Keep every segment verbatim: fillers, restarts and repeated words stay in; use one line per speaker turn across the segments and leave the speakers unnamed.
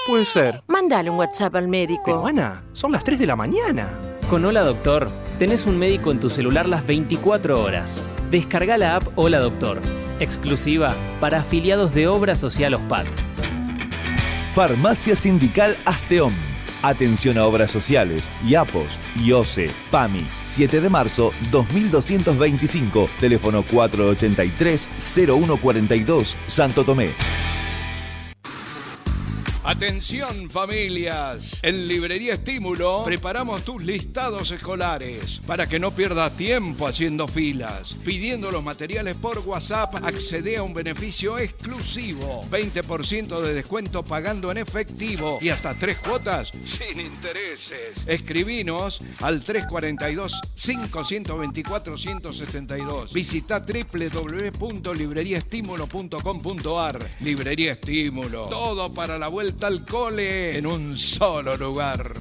puede ser?
Mándale un WhatsApp al médico.
Pero Ana, son las tres de la mañana.
Con Hola Doctor, tenés un médico en tu celular las veinticuatro horas. Descarga la app Hola Doctor, exclusiva para afiliados de Obra Social OSPAT.
Farmacia Sindical Asteón. Atención a obras sociales, I A P O S, I O C E, PAMI, siete de marzo dos mil doscientos veinticinco, teléfono cuatro ochenta y tres cero uno cuarenta y dos, Santo Tomé.
Atención familias, en Librería Estímulo preparamos tus listados escolares para que no pierdas tiempo haciendo filas. Pidiendo los materiales por WhatsApp, accede a un beneficio exclusivo, veinte por ciento de descuento pagando en efectivo y hasta tres cuotas sin intereses. Escribinos al tres cuatro dos, cinco dos cuatro, uno siete dos. Visita doble u doble u doble u punto librería estímulo punto com punto a r. Librería Estímulo, todo para la vuelta al cole en un solo lugar.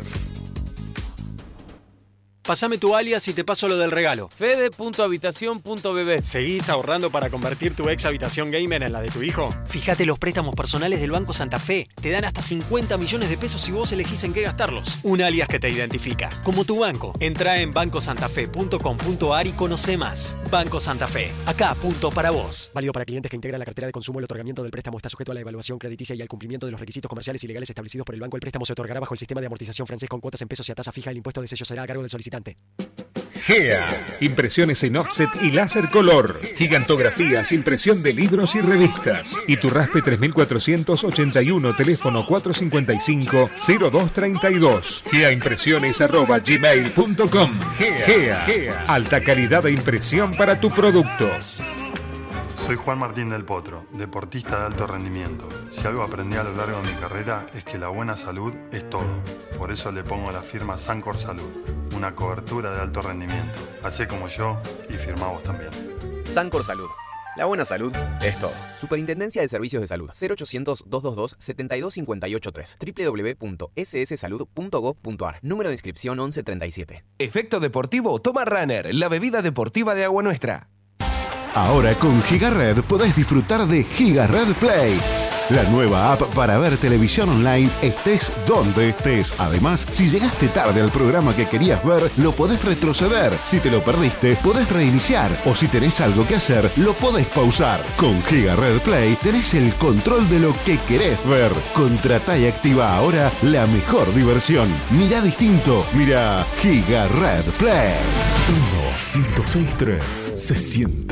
Pásame tu alias y te paso lo del regalo.
Fede punto habitación punto b b.
¿Seguís ahorrando para convertir tu ex habitación gamer en la de tu hijo? Fíjate los préstamos personales del Banco Santa Fe. Te dan hasta cincuenta millones de pesos si vos elegís en qué gastarlos. Un alias que te identifica, como tu banco. Entrá en banco santa fe punto com punto a r y conoce más. Banco Santa Fe. Acá, punto para vos. Válido para clientes que integran la cartera de consumo. El otorgamiento del préstamo está sujeto a la evaluación crediticia y al cumplimiento de los requisitos comerciales y legales establecidos por el banco. El préstamo se otorgará bajo el sistema de amortización francés con cuotas en pesos y a tasa fija. El impuesto de sello será a cargo del solicitante.
G E A. Impresiones en offset y láser color. Gigantografías, impresión de libros y revistas. Iturraspe tres mil cuatrocientos ochenta y uno, teléfono cuatro cinco cinco, cero dos tres dos. geaimpresiones arroba gmail punto com. G E A. Alta calidad de impresión para tu producto.
Soy Juan Martín del Potro, deportista de alto rendimiento. Si algo aprendí a lo largo de mi carrera es que la buena salud es todo. Por eso le pongo la firma Sancor Salud, una cobertura de alto rendimiento. Hacé como yo y firmá vos también.
Sancor Salud. La buena salud es todo. Superintendencia de Servicios de Salud. cero ochocientos, doscientos veintidós, setenta y dos cincuenta y ocho tres. doble u doble u doble u punto ese ese salud punto gov punto a r. Número de inscripción once treinta y siete.
Efecto deportivo Toma Runner, la bebida deportiva de Agua Nuestra.
Ahora con GigaRed podés disfrutar de GigaRed Play, la nueva app para ver televisión online estés donde estés. Además, si llegaste tarde al programa que querías ver, lo podés retroceder. Si te lo perdiste, podés reiniciar. O si tenés algo que hacer, lo podés pausar. Con GigaRed Play tenés el control de lo que querés ver. Contratá y activa ahora la mejor diversión. Mirá distinto. Mirá GigaRed Play.
uno ciento sesenta y tres. Se siente.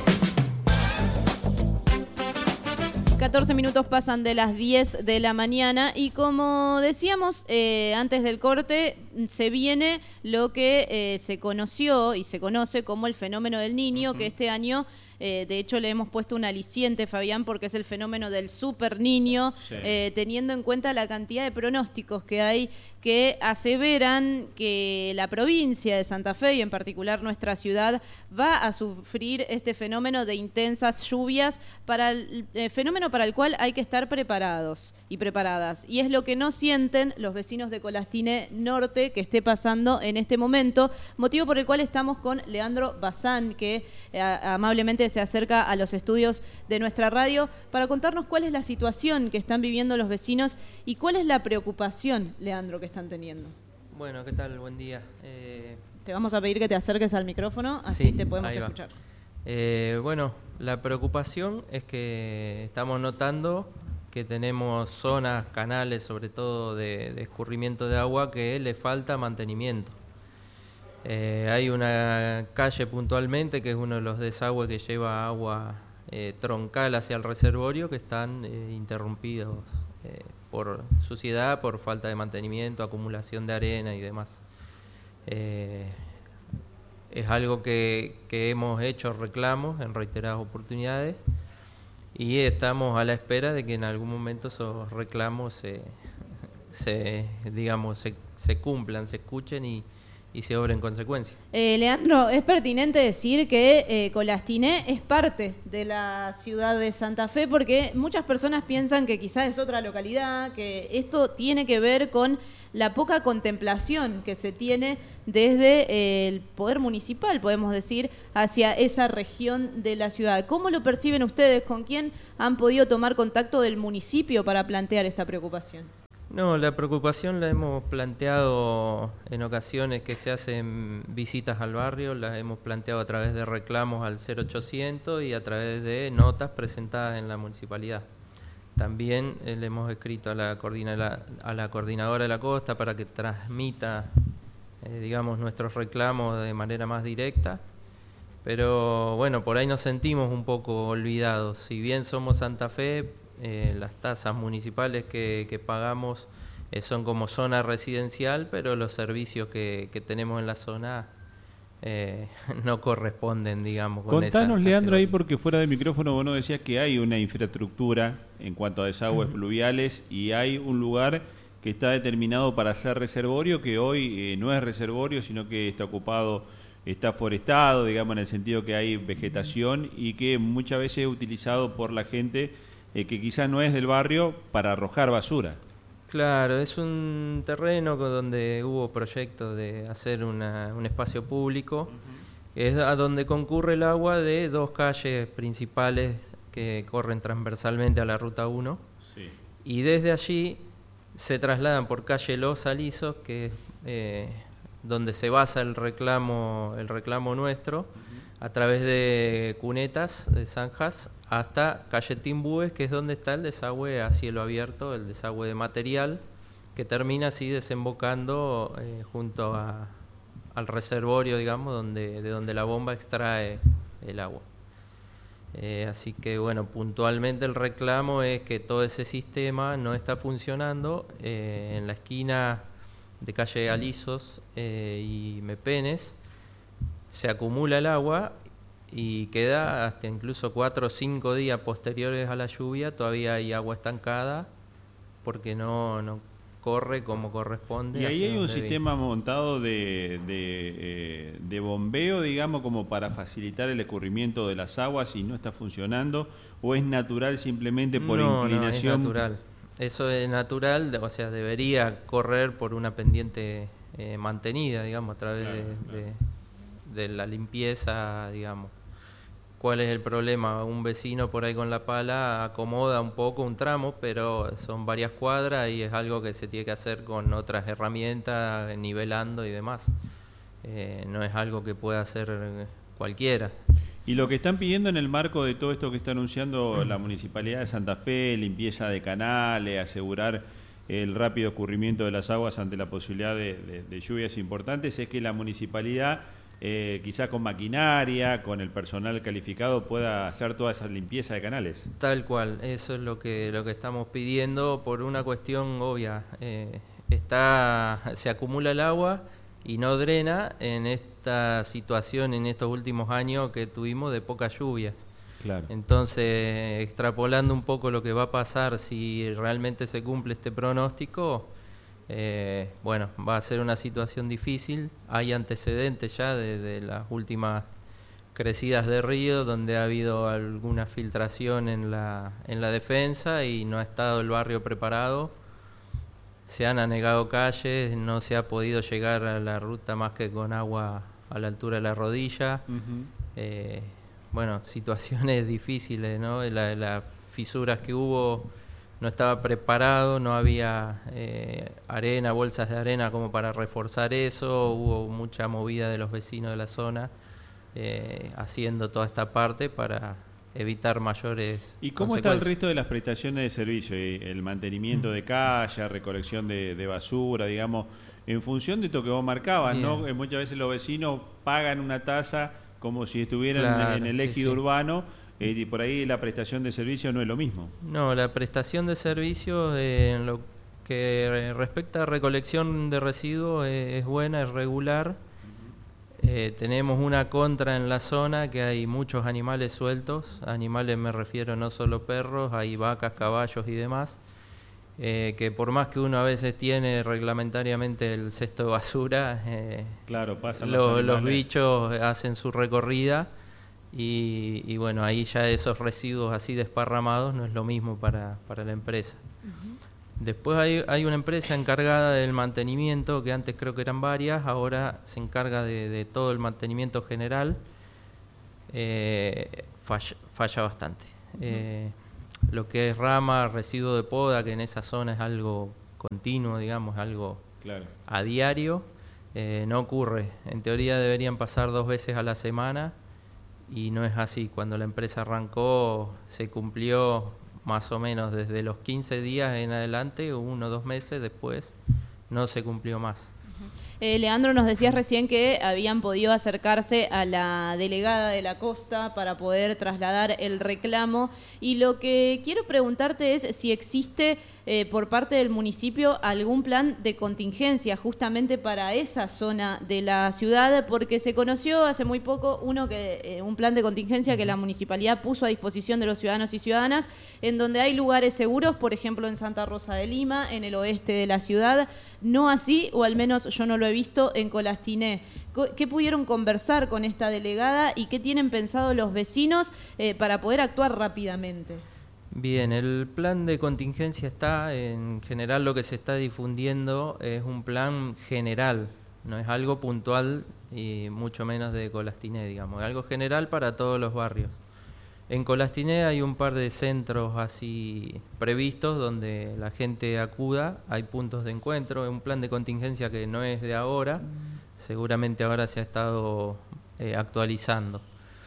catorce minutos pasan de las diez de la mañana y como decíamos eh, antes del corte, se viene lo que eh, se conoció y se conoce como el fenómeno del Niño, uh-huh. que este año, eh, de hecho, le hemos puesto un aliciente, Fabián, porque es el fenómeno del super niño, sí. eh, teniendo en cuenta la cantidad de pronósticos que hay que aseveran que la provincia de Santa Fe y en particular nuestra ciudad va a sufrir este fenómeno de intensas lluvias, para el eh, fenómeno para el cual hay que estar preparados y preparadas. Y es lo que no sienten los vecinos de Colastiné Norte que esté pasando en este momento, motivo por el cual estamos con Leandro Bazán, que eh, amablemente se acerca a los estudios de nuestra radio para contarnos cuál es la situación que están viviendo los vecinos y cuál es la preocupación, Leandro, que están teniendo.
Bueno, ¿qué tal? Buen día. Eh...
Te vamos a pedir que te acerques al micrófono, así sí, te podemos escuchar.
Eh, bueno, la preocupación es que estamos notando que tenemos zonas, canales, sobre todo de, de escurrimiento de agua, que le falta mantenimiento. Eh, hay una calle puntualmente, que es uno de los desagües que lleva agua eh, troncal hacia el reservorio, que están eh, interrumpidos eh, por suciedad, por falta de mantenimiento, acumulación de arena y demás. Eh, es algo que, que hemos hecho reclamos en reiteradas oportunidades y estamos a la espera de que en algún momento esos reclamos se, se digamos se, se cumplan, se escuchen y, y se obren en consecuencia.
Eh, Leandro, es pertinente decir que eh, Colastiné es parte de la ciudad de Santa Fe, porque muchas personas piensan que quizás es otra localidad, que esto tiene que ver con la poca contemplación que se tiene desde el poder municipal, podemos decir, hacia esa región de la ciudad. ¿Cómo lo perciben ustedes? ¿Con quién han podido tomar contacto del municipio para plantear esta preocupación?
No, la preocupación la hemos planteado en ocasiones que se hacen visitas al barrio, la hemos planteado a través de reclamos al cero ochocientos y a través de notas presentadas en la municipalidad. También eh, le hemos escrito a la, coordina, a la coordinadora de la costa para que transmita, eh, digamos, nuestros reclamos de manera más directa. Pero bueno, por ahí nos sentimos un poco olvidados. Si bien somos Santa Fe, Eh, las tasas municipales que, que pagamos eh, son como zona residencial, pero los servicios que, que tenemos en la zona eh, no corresponden, digamos, con esa
Contanos, Leandro,
categoría.
ahí porque fuera de micrófono vos nos decías que hay una infraestructura en cuanto a desagües pluviales y hay un lugar que está determinado para ser reservorio, que hoy eh, no es reservorio, sino que está ocupado, está forestado, digamos, en el sentido que hay vegetación y que muchas veces es utilizado por la gente Eh, que quizás no es del barrio para arrojar basura.
Claro, es un terreno donde hubo proyectos de hacer una, un espacio público, uh-huh. Es a donde concurre el agua de dos calles principales que corren transversalmente a la Ruta uno,
sí.
Y desde allí se trasladan por calle Los Alisos, que es eh, donde se basa el reclamo, el reclamo nuestro, uh-huh. A través de cunetas, de zanjas, hasta calle Timbúes, que es donde está el desagüe a cielo abierto, el desagüe de material, que termina así desembocando eh, junto a, al reservorio, digamos, donde, de donde la bomba extrae el agua. Eh, así que, bueno, puntualmente el reclamo es que todo ese sistema no está funcionando. Eh, en la esquina de calle Alisos eh, y Mepenes se acumula el agua y queda hasta incluso cuatro o cinco días posteriores a la lluvia, todavía hay agua estancada porque no, no corre como corresponde.
Y ahí hay un sistema montado de, de, eh, de bombeo, digamos, como para facilitar el escurrimiento de las aguas y no está funcionando, o es natural simplemente por
no,
inclinación.
No, es natural. Eso es natural, o sea, debería correr por una pendiente eh, mantenida, digamos, a través claro, de, claro. de, de la limpieza, digamos. ¿Cuál es el problema? Un vecino por ahí con la pala acomoda un poco un tramo, pero son varias cuadras y es algo que se tiene que hacer con otras herramientas, nivelando y demás. Eh, no es algo que pueda hacer cualquiera.
Y lo que están pidiendo en el marco de todo esto que está anunciando la Municipalidad de Santa Fe, limpieza de canales, asegurar el rápido escurrimiento de las aguas ante la posibilidad de, de, de lluvias importantes, es que la Municipalidad, eh, quizá con maquinaria, con el personal calificado, pueda hacer toda esa limpieza de canales.
Tal cual, eso es lo que, lo que estamos pidiendo por una cuestión obvia. Eh, está, se acumula el agua y no drena en esta situación, en estos últimos años que tuvimos de pocas lluvias.
Claro.
Entonces, extrapolando un poco lo que va a pasar si realmente se cumple este pronóstico, eh, bueno, va a ser una situación difícil. Hay antecedentes ya de, de las últimas crecidas de río, donde ha habido alguna filtración en la, en la defensa y no ha estado el barrio preparado. Se han anegado calles, no se ha podido llegar a la ruta más que con agua a la altura de la rodilla. Uh-huh. eh, bueno, situaciones difíciles, ¿no? Las la fisuras que hubo, no estaba preparado, no había eh, arena, bolsas de arena como para reforzar eso, hubo mucha movida de los vecinos de la zona eh, haciendo toda esta parte para evitar mayores.
¿Y cómo está el resto de las prestaciones de servicio? El mantenimiento de calle, recolección de, de basura, digamos, en función de esto que vos marcabas, Bien. ¿no? Muchas veces los vecinos pagan una tasa como si estuvieran claro, en el ejido sí, sí. urbano, eh, y por ahí la prestación de servicio no es lo mismo.
No, la prestación de servicios eh, en lo que respecta a recolección de residuos eh, es buena, es regular. Eh, tenemos una contra en la zona, que hay muchos animales sueltos. Animales me refiero no solo perros, hay vacas, caballos y demás, eh, que por más que uno a veces tiene reglamentariamente el cesto de basura, eh,
claro, pasan
lo,
los,
los bichos hacen su recorrida y, y bueno, ahí ya esos residuos así desparramados no es lo mismo para, para la empresa. Uh-huh. Después hay, hay una empresa encargada del mantenimiento, que antes creo que eran varias, ahora se encarga de, de todo el mantenimiento general. Eh, falla, falla bastante. Uh-huh. Eh, lo que es rama, residuo de poda, que en esa zona es algo continuo, digamos, algo
claro.
a diario, eh, no ocurre. En teoría deberían pasar dos veces a la semana y no es así. Cuando la empresa arrancó se cumplió más o menos desde los quince días en adelante, uno o dos meses después no se cumplió más.
Eh, Leandro, nos decías recién que habían podido acercarse a la delegada de la costa para poder trasladar el reclamo, y lo que quiero preguntarte es si existe eh, por parte del municipio algún plan de contingencia justamente para esa zona de la ciudad, porque se conoció hace muy poco uno que eh, un plan de contingencia que la municipalidad puso a disposición de los ciudadanos y ciudadanas, en donde hay lugares seguros, por ejemplo en Santa Rosa de Lima, en el oeste de la ciudad, no así, o al menos yo no lo he visto, en Colastiné. ¿Qué pudieron conversar con esta delegada y qué tienen pensado los vecinos eh, para poder actuar rápidamente?
Bien, el plan de contingencia está, en general lo que se está difundiendo es un plan general, no es algo puntual y mucho menos de Colastiné, digamos, es algo general para todos los barrios. En Colastiné hay un par de centros así previstos donde la gente acuda, hay puntos de encuentro, es un plan de contingencia que no es de ahora, seguramente ahora se ha estado eh, actualizando.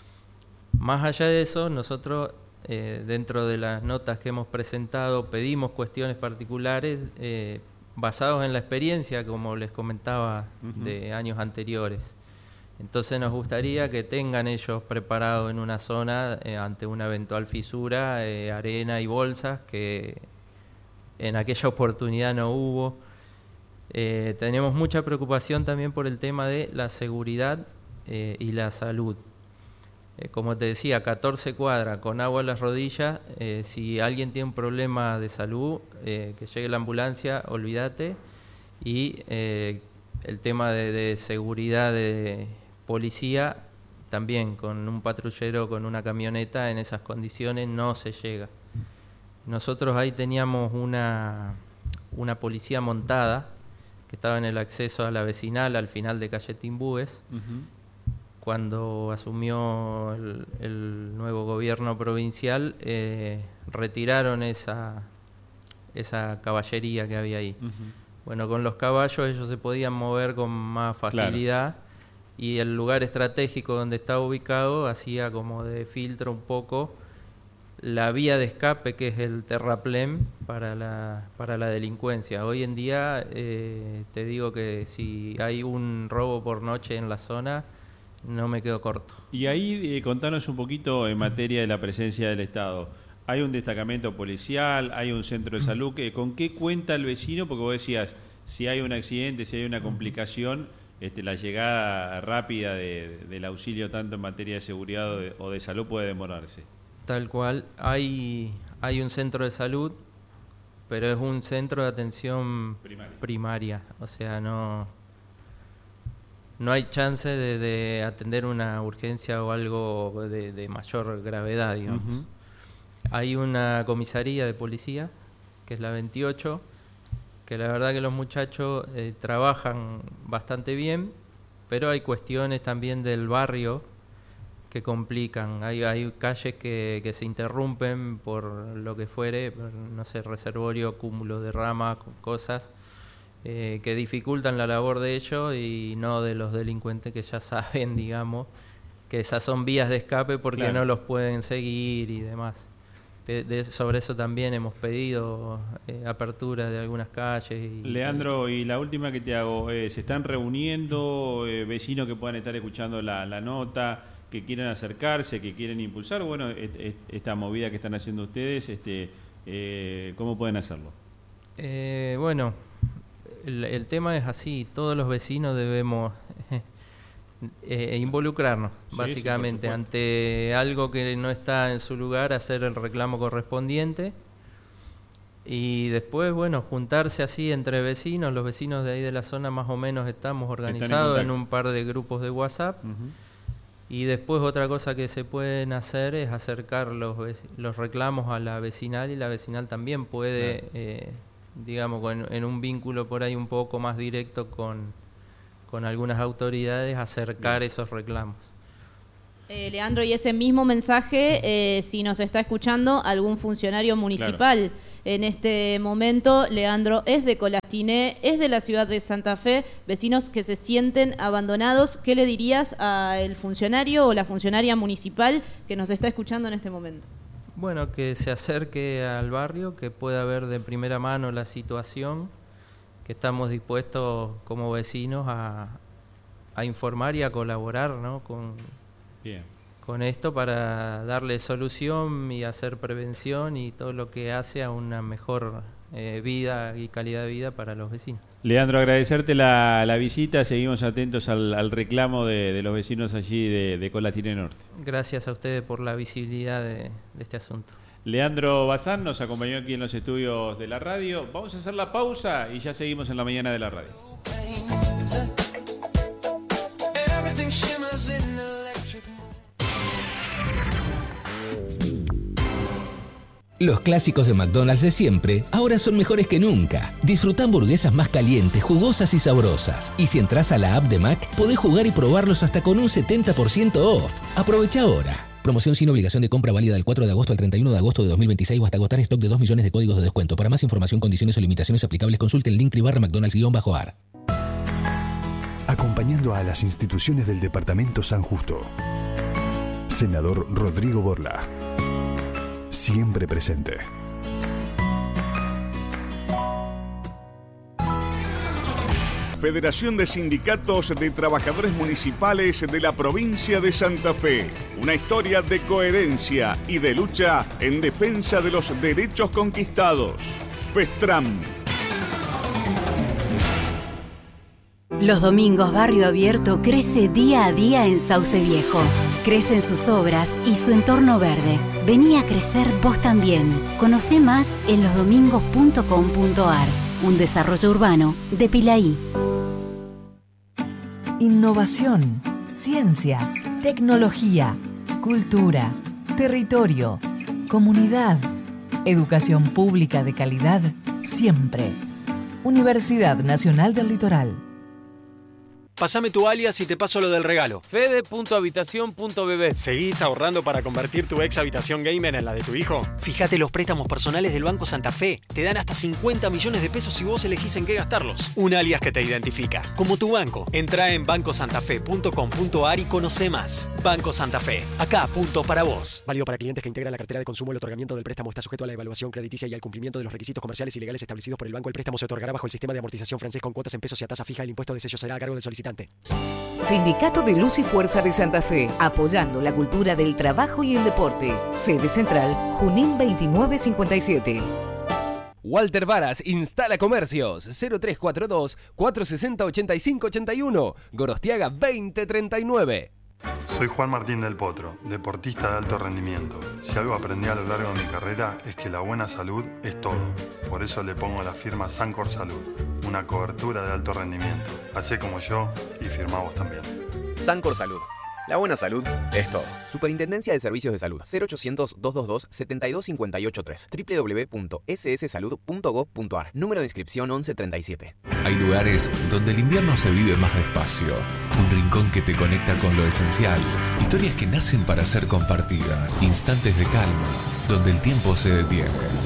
Más allá de eso, nosotros eh, dentro de las notas que hemos presentado pedimos cuestiones particulares eh, basados en la experiencia, como les comentaba, uh-huh. de años anteriores. Entonces nos gustaría que tengan ellos preparado en una zona eh, ante una eventual fisura, eh, arena y bolsas, que en aquella oportunidad no hubo. Eh, tenemos mucha preocupación también por el tema de la seguridad eh, y la salud. Eh, como te decía, catorce cuadras con agua en las rodillas, eh, si alguien tiene un problema de salud, eh, que llegue la ambulancia, olvídate. Y eh, el tema de, de seguridad de policía, también con un patrullero, con una camioneta, en esas condiciones no se llega. Nosotros ahí teníamos una, una policía montada, que estaba en el acceso a la vecinal, al final de calle Timbúes. Uh-huh. Cuando asumió el, el nuevo gobierno provincial, eh, retiraron esa, esa caballería que había ahí. Uh-huh. Bueno, con los caballos ellos se podían mover con más facilidad, claro. Y el lugar estratégico donde estaba ubicado hacía como de filtro un poco la vía de escape, que es el terraplén para la, para la delincuencia. Hoy en día eh, te digo que si hay un robo por noche en la zona, no me quedo corto.
Y ahí eh, contanos un poquito en materia de la presencia del Estado. Hay un destacamento policial, hay un centro de salud. ¿Con qué cuenta el vecino? Porque vos decías, si hay un accidente, si hay una complicación, este, la llegada rápida de, del auxilio tanto en materia de seguridad o de, o de salud puede demorarse.
Tal cual. Hay, hay un centro de salud, pero es un centro de atención primaria. primaria. O sea, no, no hay chance de, de atender una urgencia o algo de, de mayor gravedad, digamos. Uh-huh. Hay una comisaría de policía, que es la veintiocho, que la verdad que los muchachos eh, trabajan bastante bien, pero hay cuestiones también del barrio que complican. Hay, hay calles que, que se interrumpen por lo que fuere, por, no sé, reservorio, cúmulo de ramas, cosas eh, que dificultan la labor de ellos y no de los delincuentes, que ya saben, digamos, que esas son vías de escape porque claro. no los pueden seguir y demás. De, de, sobre eso también hemos pedido eh, apertura de algunas calles. Y,
Leandro, y la última que te hago, eh, ¿se están reuniendo eh, vecinos que puedan estar escuchando la, la nota, que quieren acercarse, que quieren impulsar? Bueno, et, et, esta movida que están haciendo ustedes, este, eh, ¿cómo pueden hacerlo?
Eh, bueno, el, el tema es así, todos los vecinos debemos eh, involucrarnos, sí, básicamente, sí, ante algo que no está en su lugar, hacer el reclamo correspondiente. Y después, bueno, juntarse así entre vecinos, los vecinos de ahí de la zona más o menos estamos organizados en, en un par de grupos de WhatsApp. Uh-huh. Y después otra cosa que se pueden hacer es acercar los, los reclamos a la vecinal, y la vecinal también puede, claro. eh, digamos, en, en un vínculo por ahí un poco más directo con, con algunas autoridades, acercar Bien. esos reclamos.
Eh, Leandro, y ese mismo mensaje, eh, si nos está escuchando algún funcionario municipal, claro. en este momento. Leandro es de Colastiné, es de la ciudad de Santa Fe, vecinos que se sienten abandonados. ¿Qué le dirías al funcionario o la funcionaria municipal que nos está escuchando en este momento?
Bueno, que se acerque al barrio, que pueda ver de primera mano la situación, que estamos dispuestos como vecinos a, a informar y a colaborar, ¿no? con,
Bien.
con esto para darle solución y hacer prevención y todo lo que hace a una mejor eh, vida y calidad de vida para los vecinos.
Leandro, agradecerte la, la visita, seguimos atentos al, al reclamo de, de los vecinos allí de, de Colastiné Norte.
Gracias a ustedes por la visibilidad de, de este asunto.
Leandro Bazán nos acompañó aquí en los estudios de la radio. Vamos a hacer la pausa y ya seguimos en la mañana de la radio.
Los clásicos de McDonald's de siempre ahora son mejores que nunca. Disfruta hamburguesas más calientes, jugosas y sabrosas. Y si entras a la app de Mac, podés jugar y probarlos hasta con un setenta por ciento off. Aprovecha ahora. Promoción sin obligación de compra válida del cuatro de agosto al treinta y uno de agosto de dos mil veintiséis o hasta agotar stock de dos millones de códigos de descuento. Para más información, condiciones o limitaciones aplicables, consulte el link barra McDonald's-ar.
Acompañando a las instituciones del Departamento San Justo. Senador Rodrigo Borla. Siempre presente.
Federación de Sindicatos de Trabajadores Municipales de la provincia de Santa Fe. Una historia de coherencia y de lucha en defensa de los derechos conquistados. FESTRAM.
Los domingos Barrio Abierto crece día a día en Sauce Viejo. Crecen sus obras y su entorno verde. Vení a crecer vos también. Conocé más en los domingos punto com punto ar. Un desarrollo urbano de Pilaí.
Innovación, ciencia, tecnología, cultura, territorio, comunidad, educación pública de calidad, siempre. Universidad Nacional del Litoral.
Pásame tu alias y te paso lo del regalo.
Fede punto habitación punto b b.
¿Seguís ahorrando para convertir tu ex habitación gamer en la de tu hijo? Fíjate los préstamos personales del Banco Santa Fe. Te dan hasta cincuenta millones de pesos si vos elegís en qué gastarlos. Un alias que te identifica, como tu banco. Entrá en banco santa fe punto com punto ar y conoce más. Banco Santa Fe. Acá, punto para vos. Válido para clientes que integran la cartera de consumo. El otorgamiento del préstamo está sujeto a la evaluación crediticia y al cumplimiento de los requisitos comerciales y legales establecidos por el banco. El préstamo se otorgará bajo el sistema de amortización francés con cuotas en pesos y a tasa fija. El impuesto de sello será a cargo del solicitante.
Sindicato de Luz y Fuerza de Santa Fe, apoyando la cultura del trabajo y el deporte. Sede central, Junín veintinueve cincuenta y siete.
Walter Varas instala comercios. cero tres cuatro dos, cuatro seis cero, ocho cinco ocho uno. Gorostiaga veinte treinta y nueve.
Soy Juan Martín del Potro, deportista de alto rendimiento. Si algo aprendí a lo largo de mi carrera es que la buena salud es todo. Por eso le pongo la firma Sancor Salud, una cobertura de alto rendimiento. Hacé como yo y firmá vos también.
Sancor Salud. La buena salud es todo. Superintendencia de Servicios de Salud. cero ochocientos, doscientos veintidós, setenta y dos cincuenta y ocho tres. doble u doble u doble u punto ese ese salud punto gob punto ar. Número de inscripción once treinta y siete.
Hay lugares donde el invierno se vive más despacio. Un rincón que te conecta con lo esencial. Historias que nacen para ser compartidas. Instantes de calma, donde el tiempo se detiene.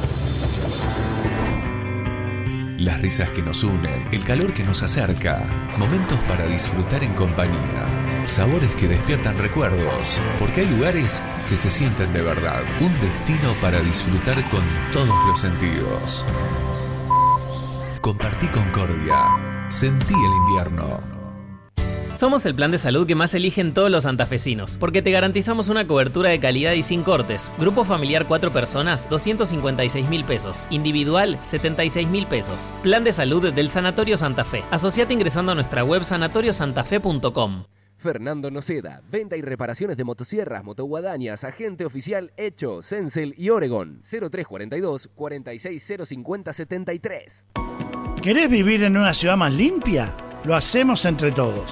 Las risas que nos unen, el calor que nos acerca. Momentos para disfrutar en compañía. Sabores que despiertan recuerdos. Porque hay lugares que se sienten de verdad. Un destino para disfrutar con todos los sentidos. Compartí Concordia. Sentí el invierno.
Somos el plan de salud que más eligen todos los santafesinos, porque te garantizamos una cobertura de calidad y sin cortes. Grupo familiar cuatro personas, doscientos cincuenta y seis mil pesos. Individual, setenta y seis mil pesos. Plan de salud del Sanatorio Santa Fe. Asociate ingresando a nuestra web sanatorio santa fe punto com.
Fernando Noceda, venta y reparaciones de motosierras, motoguadañas, agente oficial Hecho, Sensel y Oregon. cero tres cuarenta y dos, cuarenta y seis cero cincuenta setenta y tres.
¿Querés vivir en una ciudad más limpia? Lo hacemos entre todos.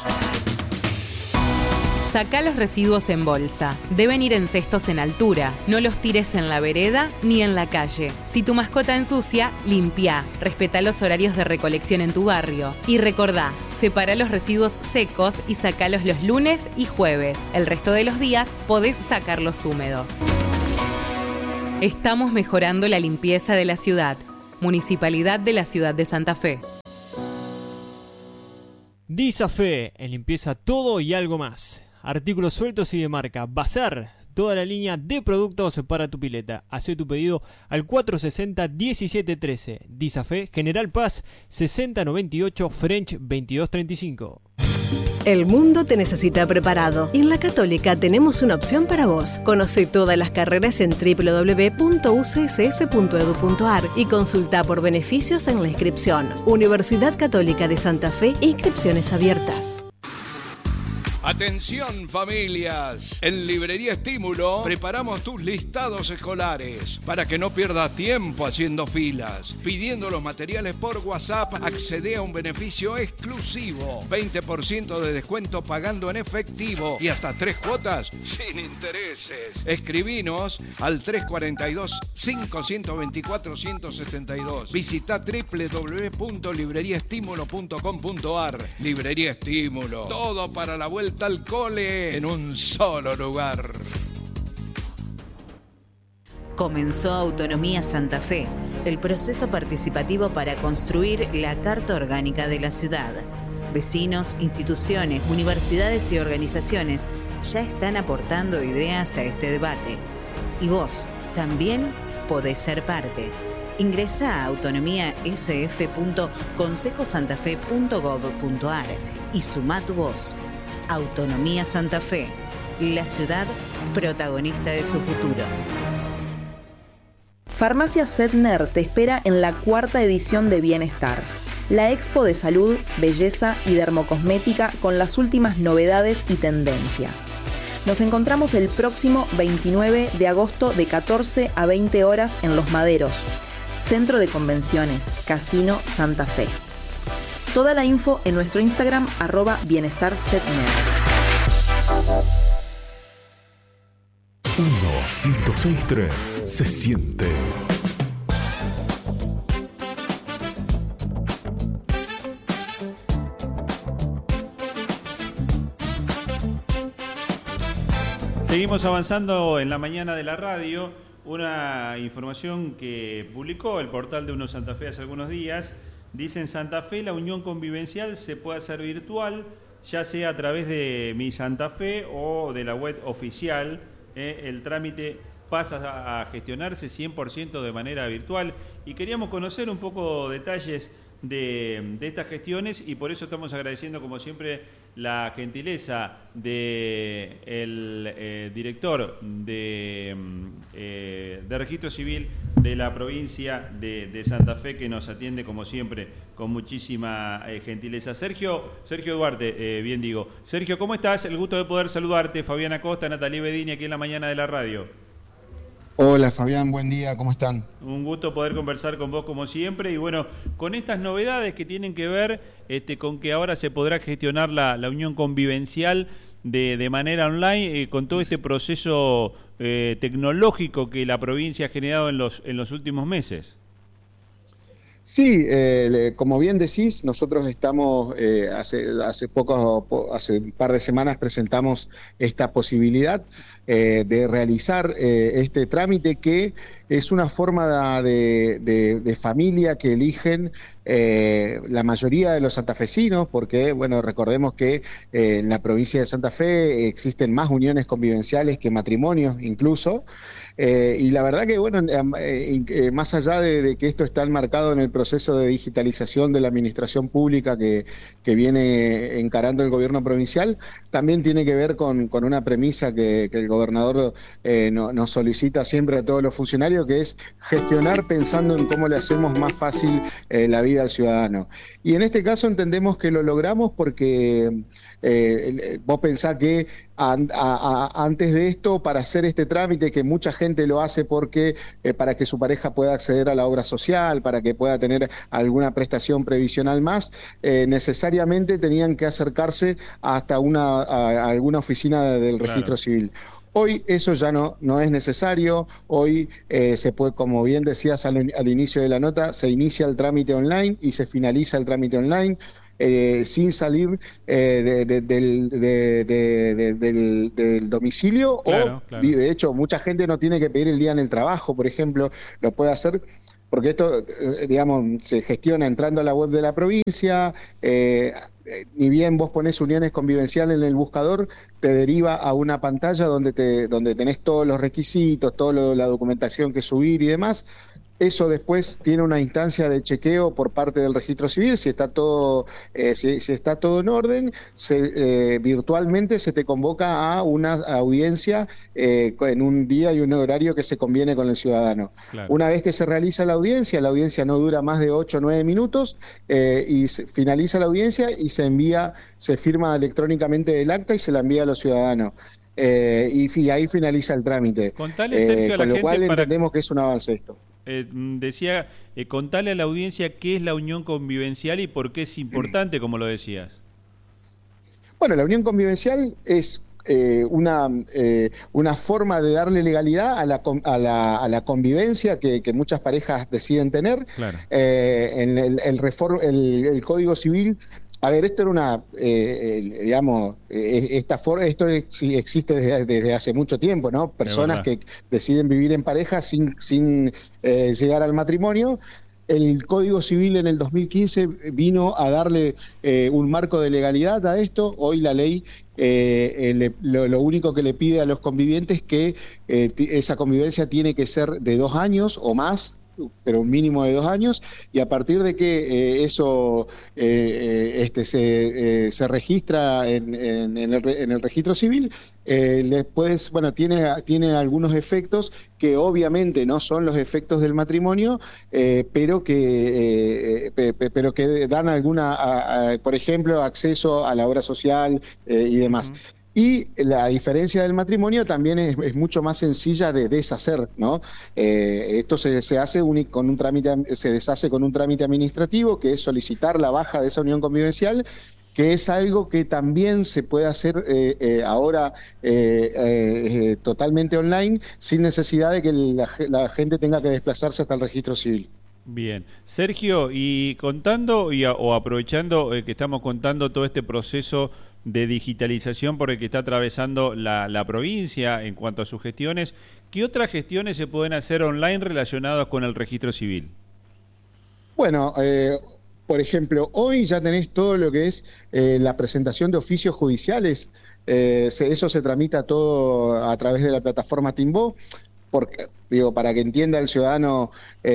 Sacá los residuos en bolsa. Deben ir en cestos en altura. No los tires en la vereda ni en la calle. Si tu mascota ensucia, limpia. Respetá los horarios de recolección en tu barrio. Y recordá, separa los residuos secos y sacalos los lunes y jueves. El resto de los días podés sacarlos húmedos. Estamos mejorando la limpieza de la ciudad. Municipalidad de la Ciudad de Santa Fe.
Disafe, en limpieza todo y algo más. Artículos sueltos y de marca. Bazar, toda la línea de productos para tu pileta. Hacé tu pedido al cuatro sesenta, diecisiete trece. Disafe, General Paz, sesenta noventa y ocho, French veintidós treinta y cinco.
El mundo te necesita preparado y en la Católica tenemos una opción para vos. Conoce todas las carreras en doble u doble u doble u punto u c s f punto e d u punto a r y consulta por beneficios en la inscripción. Universidad Católica de Santa Fe, inscripciones abiertas.
Atención familias, en Librería Estímulo preparamos tus listados escolares para que no pierdas tiempo haciendo filas. Pidiendo los materiales por WhatsApp, accede a un beneficio exclusivo, veinte por ciento de descuento pagando en efectivo y hasta tres cuotas sin intereses. Escribinos al tres cuatro dos, cinco dos cuatro, uno siete dos. Visita doble u doble u doble u punto librería estímulo punto com punto a r. Librería Estímulo, todo para la vuelta al cole en un solo lugar.
Comenzó Autonomía Santa Fe, el proceso participativo para construir la Carta Orgánica de la ciudad. Vecinos, instituciones, universidades y organizaciones ya están aportando ideas a este debate. Y vos también podés ser parte. Ingresá a autonomía s f punto consejo santa fe punto gov punto a r y sumá tu voz. Autonomía Santa Fe, la ciudad protagonista de su futuro.
Farmacia Setner te espera en la cuarta edición de Bienestar, la expo de salud, belleza y dermocosmética con las últimas novedades y tendencias. Nos encontramos el próximo veintinueve de agosto de catorce a veinte horas en Los Maderos, Centro de Convenciones, Casino Santa Fe. Toda la info en nuestro Instagram, arroba bienestarsetner.
uno, ciento seis punto tres, se siente.
Seguimos avanzando en la mañana de la radio. Una información que publicó el portal de Uno Santa Fe hace algunos días. Dice: en Santa Fe la unión convivencial se puede hacer virtual, ya sea a través de Mi Santa Fe o de la web oficial. Eh, el trámite pasa a gestionarse cien por ciento de manera virtual y queríamos conocer un poco detalles de, de estas gestiones y por eso estamos agradeciendo como siempre la gentileza del de eh, director de, eh, de Registro Civil de la provincia de, de Santa Fe, que nos atiende como siempre con muchísima eh, gentileza. Sergio, Sergio Duarte, eh, bien digo. Sergio, ¿cómo estás? El gusto de poder saludarte. Fabián Acosta, Natalie Bedini, aquí en la mañana de la radio.
Hola Fabián, buen día, ¿cómo están?
Un gusto poder conversar con vos como siempre y bueno, con estas novedades que tienen que ver este, con que ahora se podrá gestionar la, la unión convivencial de, de manera online, eh, con todo este proceso eh, tecnológico que la provincia ha generado en los, en los últimos meses.
Sí, eh, como bien decís, nosotros estamos, eh, hace, hace, poco, hace un par de semanas presentamos esta posibilidad eh, de realizar eh, este trámite que es una forma de, de, de familia que eligen eh, la mayoría de los santafesinos, porque, bueno, recordemos que eh, en la provincia de Santa Fe existen más uniones convivenciales que matrimonios incluso. Eh, y la verdad que, bueno, eh, eh, más allá de, de que esto está enmarcado en el proceso de digitalización de la administración pública que, que viene encarando el gobierno provincial, también tiene que ver con, con una premisa que, que el gobernador eh, no, nos solicita siempre a todos los funcionarios, que es gestionar pensando en cómo le hacemos más fácil eh, la vida al ciudadano. Y en este caso entendemos que lo logramos porque eh, vos pensás que a, a, a, antes de esto, para hacer este trámite, que mucha gente lo hace porque eh, para que su pareja pueda acceder a la obra social, para que pueda tener alguna prestación previsional más, eh, necesariamente tenían que acercarse hasta una, a, a alguna oficina del registro claro. civil. Hoy eso ya no, no es necesario, hoy eh, se puede, como bien decías al, al inicio de la nota, se inicia el trámite online y se finaliza el trámite online. eh, sin salir eh, de, de, del, de, de, de, del, del domicilio,
claro,
o
claro.
de hecho mucha gente no tiene que pedir el día en el trabajo, por ejemplo, lo puede hacer. Porque esto, digamos, se gestiona entrando a la web de la provincia, eh, ni bien vos ponés uniones convivenciales en el buscador, te deriva a una pantalla donde te donde tenés todos los requisitos, toda la documentación que subir y demás. Eso después tiene una instancia de chequeo por parte del registro civil, si está todo eh, si, si está todo en orden, se, eh, virtualmente se te convoca a una audiencia eh, en un día y un horario que se conviene con el ciudadano. Claro. Una vez que se realiza la audiencia, la audiencia no dura más de ocho o nueve minutos eh, y se finaliza la audiencia y se envía, se firma electrónicamente el acta y se la envía a los ciudadanos. Eh, y, y ahí finaliza el trámite.
Contale, Sergio,
eh,
a la
con lo
gente
cual
para...
entendemos que es un avance esto.
Eh, decía, eh, contale a la audiencia qué es la unión convivencial y por qué es importante, como lo decías.
Bueno, la unión convivencial es eh, una, eh, una forma de darle legalidad a la, a la, a la convivencia que, que muchas parejas deciden tener.
Claro.
Eh, en el, el, reform, el, el Código Civil... A ver, esto era una, eh, digamos, eh, esta forma, esto existe desde, desde hace mucho tiempo, ¿no? Personas que deciden vivir en pareja sin, sin eh, llegar al matrimonio. El Código Civil en el dos mil quince vino a darle eh, un marco de legalidad a esto. Hoy la ley eh, eh, le, lo, lo único que le pide a los convivientes es que eh, esa convivencia tiene que ser de dos años o más, pero un mínimo de dos años, y a partir de que eh, eso eh, este, se, eh, se registra en, en, en, el, en el registro civil, eh, después, bueno, tiene, tiene algunos efectos que obviamente no son los efectos del matrimonio, eh, pero que eh, pe, pe, pero que dan alguna, a, a, por ejemplo, acceso a la obra social eh, y demás. Uh-huh. Y la diferencia del matrimonio también es, es mucho más sencilla de deshacer, ¿no? Eh, esto se, se hace un, con un trámite, se deshace con un trámite administrativo, que es solicitar la baja de esa unión convivencial, que es algo que también se puede hacer eh, eh, ahora eh, eh, totalmente online, sin necesidad de que la, la gente tenga que desplazarse hasta el registro civil.
Bien. Sergio, y contando y a, o aprovechando eh, que estamos contando todo este proceso de digitalización por el que está atravesando la, la provincia en cuanto a sus gestiones, ¿qué otras gestiones se pueden hacer online relacionadas con el registro civil?
Bueno, eh, por ejemplo, hoy ya tenés todo lo que es eh, la presentación de oficios judiciales, eh, se, eso se tramita todo a través de la plataforma Timbó. Porque, digo, para que entienda el ciudadano eh,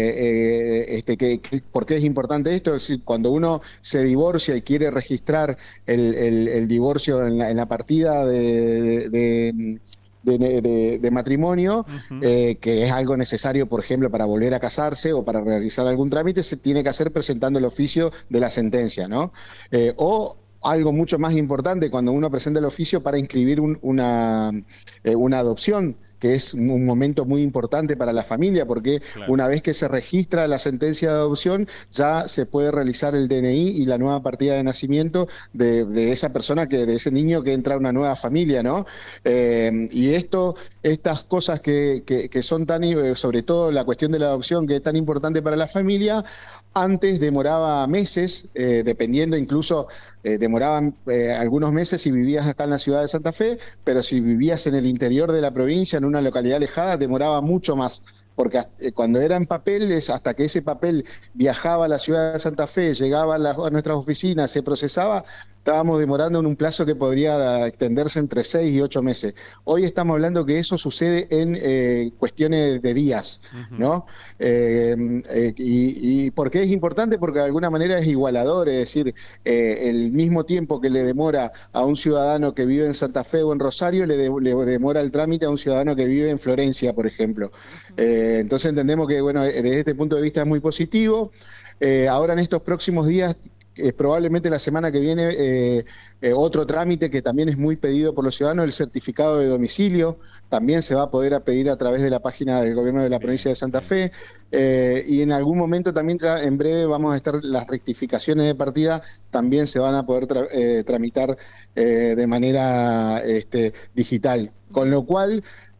eh, este, que, que, por qué es importante esto, es decir, cuando uno se divorcia y quiere registrar el, el, el divorcio en la, en la partida de, de, de, de, de, de matrimonio, uh-huh. eh, que es algo necesario, por ejemplo, para volver a casarse o para realizar algún trámite, se tiene que hacer presentando el oficio de la sentencia, ¿no? Eh, o algo mucho más importante, cuando uno presenta el oficio para inscribir un, una, eh, una adopción, que es un momento muy importante para la familia, porque claro. una vez que se registra la sentencia de adopción, ya se puede realizar el D N I y la nueva partida de nacimiento de, de esa persona, que de ese niño que entra a una nueva familia, ¿no? Eh, y esto, estas cosas que, que, que son tan, sobre todo la cuestión de la adopción, que es tan importante para la familia, antes demoraba meses, eh, dependiendo incluso, eh, demoraban eh, algunos meses si vivías acá en la ciudad de Santa Fe, pero si vivías en el interior de la provincia, en una localidad alejada, demoraba mucho más, porque eh, cuando era en papel, es hasta que ese papel viajaba a la ciudad de Santa Fe, llegaba a, la, a nuestras oficinas, se procesaba, estábamos demorando en un plazo que podría extenderse entre seis y ocho meses. Hoy estamos hablando que eso sucede en eh, cuestiones de días, uh-huh. ¿no? Eh, eh, y, ¿Y por qué es importante? Porque de alguna manera es igualador, es decir, eh, el mismo tiempo que le demora a un ciudadano que vive en Santa Fe o en Rosario, le, de, le demora el trámite a un ciudadano que vive en Florencia, por ejemplo. Uh-huh. Eh, entonces entendemos que, bueno, desde este punto de vista es muy positivo. Eh, ahora en estos próximos días, Eh, probablemente la semana que viene, eh, eh, otro trámite que también es muy pedido por los ciudadanos, el certificado de domicilio, también se va a poder a pedir a través de la página del gobierno de la provincia de Santa Fe, eh, y en algún momento también, ya en breve, vamos a estar, las rectificaciones de partida también se van a poder tra eh, tramitar eh, de manera este, digital, con lo cual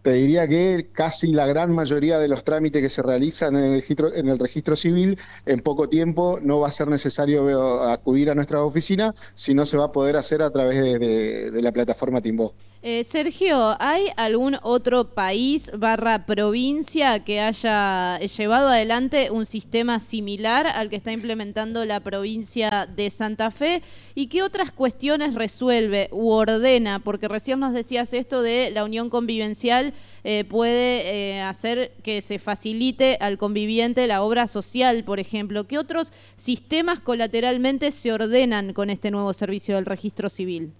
te diría que casi la gran mayoría de los trámites que se realizan en el registro, en el registro civil, en poco tiempo no va a ser necesario acudir a nuestra oficina, sino se va a poder hacer a través de, de, de la plataforma Timbó.
Eh, Sergio, ¿hay algún otro país barra provincia que haya llevado adelante un sistema similar al que está implementando la provincia de Santa Fe? ¿Y qué otras cuestiones resuelve u ordena? Porque recién nos decías esto de la unión convivencial eh, puede eh, hacer que se facilite al conviviente la obra social, por ejemplo. ¿Qué otros sistemas colateralmente se ordenan con este nuevo servicio del registro civil?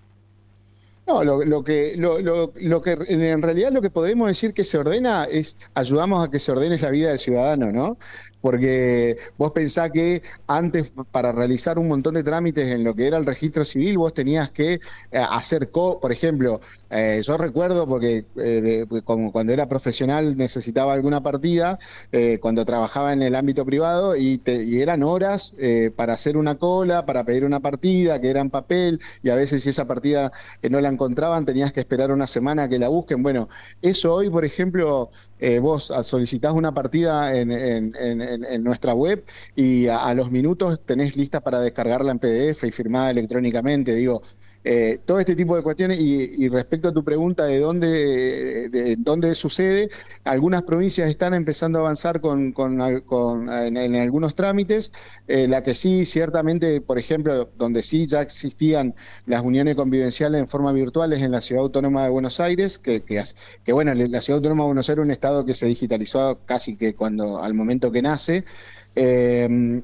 No, lo, lo que lo, lo, lo que en realidad lo que podemos decir que se ordena es ayudamos a que se ordene la vida del ciudadano, ¿no? Porque vos pensás que antes para realizar un montón de trámites en lo que era el registro civil vos tenías que eh, hacer, co por ejemplo, eh, yo recuerdo porque eh, de, como cuando era profesional necesitaba alguna partida, eh, cuando trabajaba en el ámbito privado y, te, y eran horas eh, para hacer una cola, para pedir una partida, que era en papel, y a veces si esa partida eh, no la encontraban tenías que esperar una semana a que la busquen. Bueno, eso hoy, por ejemplo, eh, vos solicitás una partida en, en, en, en nuestra web y a, a los minutos tenés lista para descargarla en P D F y firmada electrónicamente. Digo, eh, todo este tipo de cuestiones. Y, y respecto a tu pregunta de dónde, de dónde sucede, algunas provincias están empezando a avanzar con, con, con en, en algunos trámites. Eh, la que sí, ciertamente, por ejemplo, donde sí ya existían las uniones convivenciales en forma virtual es en la Ciudad Autónoma de Buenos Aires, que, que, que bueno, la Ciudad Autónoma de Buenos Aires es un estado que se digitalizó casi que cuando al momento que nace. Eh,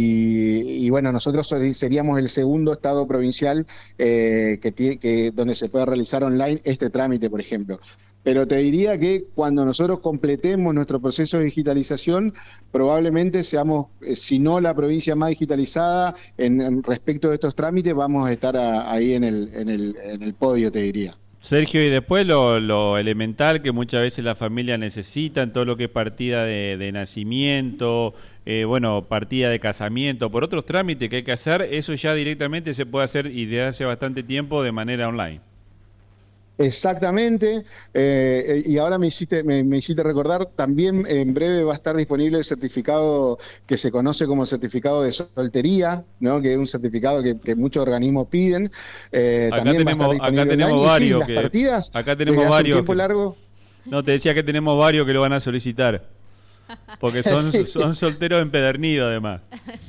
y, y bueno, nosotros seríamos el segundo estado provincial eh, que, tiene, que donde se puede realizar online este trámite, por ejemplo. Pero te diría que cuando nosotros completemos nuestro proceso de digitalización, probablemente seamos, eh, si no la provincia más digitalizada en, en respecto de estos trámites, vamos a estar a, ahí en el, en, el, en el podio, te diría.
Sergio, y después lo, lo elemental que muchas veces la familia necesita, en todo lo que es partida de, de nacimiento, eh, bueno, partida de casamiento, por otros trámites que hay que hacer, eso ya directamente se puede hacer y desde hace bastante tiempo de manera online.
Exactamente, eh, y ahora me hiciste, me, me hiciste recordar, también en breve va a estar disponible el certificado que se conoce como certificado de soltería, ¿no? Que es un certificado que, que muchos organismos piden. Eh,
acá
también
tenemos,
va a estar disponible
acá tenemos
online.
varios
Sí,
que,
las partidas,
acá tenemos
hace
varios
un tiempo
que,
largo.
No, te decía que tenemos varios que lo van a solicitar, porque son, sí. son solteros empedernidos además.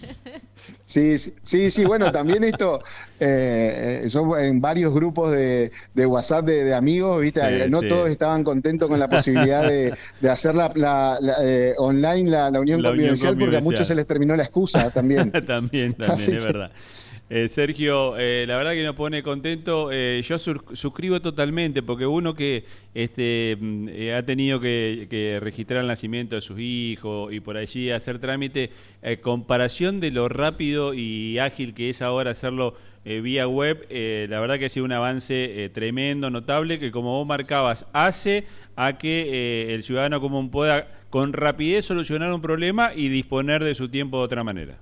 Sí, sí, sí, sí, bueno, también esto, eh, yo en varios grupos de, de WhatsApp de, de amigos, ¿viste? Sí, no sí. todos estaban contentos con la posibilidad de, de hacer la, la, la, eh, online la, la, unión, la convivencial, unión convivencial, porque a muchos se les terminó la excusa también.
también, también, Así es que... verdad. Eh, Sergio, eh, la verdad que nos pone contento. Eh, yo sur suscribo totalmente, porque uno que este, eh, ha tenido que, que registrar el nacimiento de sus hijos y por allí hacer trámite, eh, comparación de lo rápido y ágil que es ahora hacerlo eh, vía web, eh, la verdad que ha sido un avance eh, tremendo, notable, que como vos marcabas, hace a que eh, el ciudadano común pueda con rapidez solucionar un problema y disponer de su tiempo de otra manera.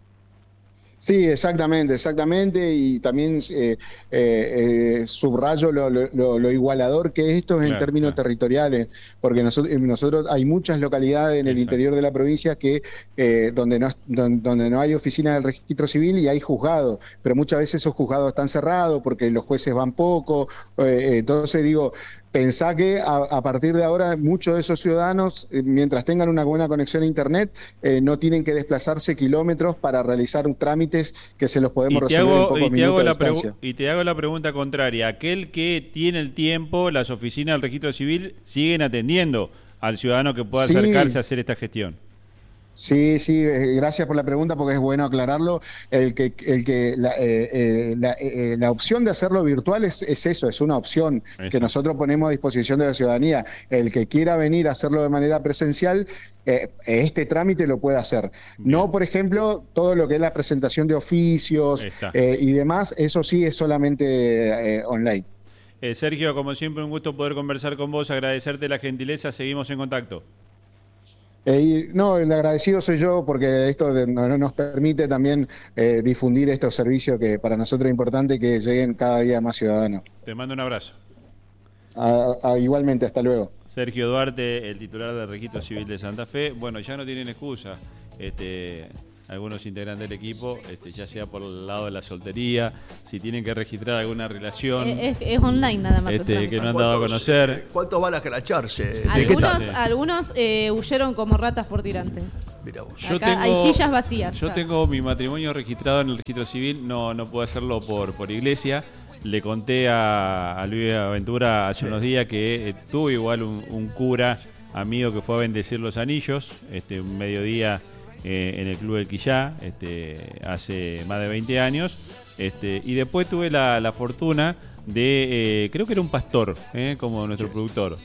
Sí, exactamente, exactamente, y también eh, eh, subrayo lo, lo, lo igualador que es esto en claro, términos claro. territoriales, porque nosotros, nosotros hay muchas localidades en el Exacto. interior de la provincia que eh, donde no donde, donde no hay oficina del registro civil y hay juzgados, pero muchas veces esos juzgados están cerrados porque los jueces van poco, eh, entonces digo, pensá que a, a partir de ahora muchos de esos ciudadanos, eh, mientras tengan una buena conexión a internet, eh, no tienen que desplazarse kilómetros para realizar un trámite que se los podemos resolver hago, en pocos minutos de distancia.
Y te hago la pregunta contraria. Aquel que tiene el tiempo, las oficinas del registro civil siguen atendiendo al ciudadano que pueda sí. acercarse a hacer esta gestión.
Sí, sí, gracias por la pregunta porque es bueno aclararlo. El que, el que la, eh, eh, la, eh, la opción de hacerlo virtual es, es eso, es una opción eso. que nosotros ponemos a disposición de la ciudadanía. El que quiera venir a hacerlo de manera presencial, eh, este trámite lo puede hacer. Bien. No, por ejemplo, todo lo que es la presentación de oficios eh, y demás, eso sí es solamente eh, online.
Eh, Sergio, como siempre, un gusto poder conversar con vos, agradecerte la gentileza, seguimos en contacto.
Eh, no, el agradecido soy yo porque esto de, no, no nos permite también eh, difundir estos servicios que para nosotros es importante que lleguen cada día más ciudadanos.
Te mando un abrazo.
A, a, igualmente, hasta luego.
Sergio Duarte, el titular del Registro Civil de Santa Fe. Bueno, ya no tienen excusa. Este, algunos integrantes del equipo, este, ya sea por el lado de la soltería, si tienen que registrar alguna relación.
Es, es online nada más.
Este, que no han dado a conocer.
¿Cuántos van a cracharse?
Algunos, algunos eh, huyeron como ratas por tirante.
Mira vos.
Yo
Acá
tengo,
hay sillas vacías.
Yo
ya.
tengo mi matrimonio registrado en el registro civil, no, no puedo hacerlo por, por iglesia. Le conté a, a Luis Aventura hace sí. unos días que eh, tuvo igual un, un cura amigo que fue a bendecir los anillos, este, un mediodía eh, en el Club del Quillá, este, hace más de veinte años. Este, y después tuve la, la fortuna de, eh, creo que era un pastor, eh, como nuestro sí. productor.